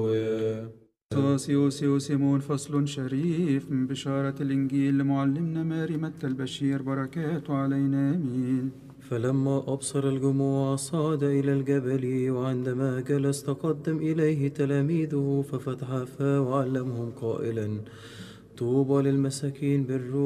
سيمون فصل شريف من بشارة الإنجيل لمعلمنا ماري متى البشير، بركاته علينا آمين. فلما أبصر الجموع صعد إلى الجبل، وعندما جلس تقدم إليه تلاميذه ففتح فاه وعلمهم قائلا: طوبى للمساكين بالروح